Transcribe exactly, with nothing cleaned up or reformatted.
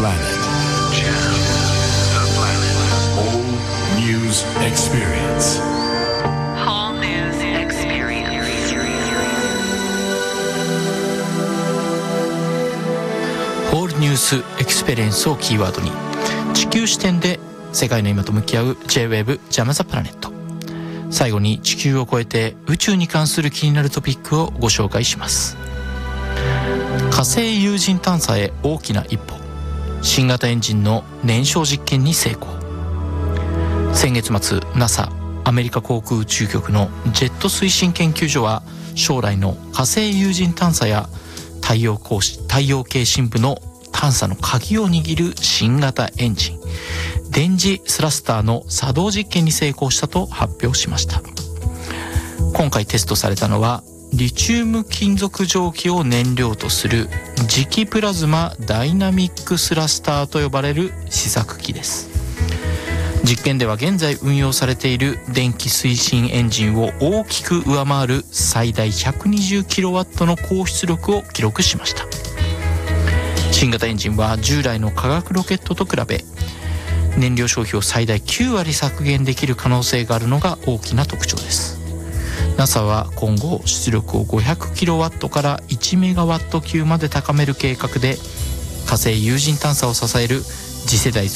planet. Jam the planet. All news experience. Whole news experience. ホールニュースエクスペリエンスをキーワードに地球視点で世界の今と向き合う J-ウェーブ ジャムザプラネット。最後に地球を超えて宇宙に関する気になるトピックをご紹介します。火星有人探査へ大きな一歩。新型エンジンの燃焼実験に成功。先月末 ナサ アメリカ航空宇宙局のジェット推進研究所は将来の火星有人探査や太陽光太陽系深部の探査の鍵を握る新型エンジン電磁スラスターの作動実験に成功したと発表しました。今回テストされたのはリチウム金属蒸気を燃料とする磁気プラズマダイナミックスラスターと呼ばれる試作機です。実験では現在運用されている電気推進エンジンを大きく上回る最大 ひゃくにじゅうキロワット の高出力を記録しました。新型エンジンは従来の化学ロケットと比べ燃料消費を最大きゅうわり削減できる可能性があるのが大きな特徴です。 ナサ は今後出力を ごひゃくキロワット からいちメガワット級まで高める計画で火星有人探査を支える次世代